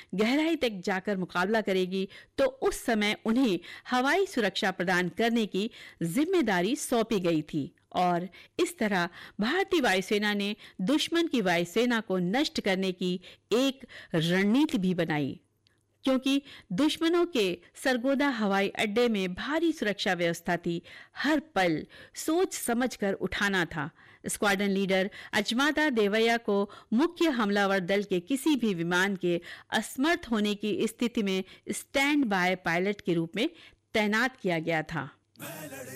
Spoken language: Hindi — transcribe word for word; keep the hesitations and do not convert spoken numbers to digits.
गहराई तक जाकर मुकाबला करेगी, तो उस समय उन्हें हवाई सुरक्षा प्रदान करने की जिम्मेदारी सौंपी गई थी। और इस तरह भारतीय वायुसेना ने दुश्मन की वायुसेना को नष्ट करने की एक रणनीति भी बनाई, क्योंकि दुश्मनों के सरगोदा हवाई अड्डे में भारी सुरक्षा व्यवस्था थी। हर पल सोच समझकर उठाना था। स्क्वाड्रन लीडर अचमाता देवैया को मुख्य हमलावर दल के किसी भी विमान के असमर्थ होने की स्थिति में स्टैंड बाय पायलट के रूप में तैनात किया गया था।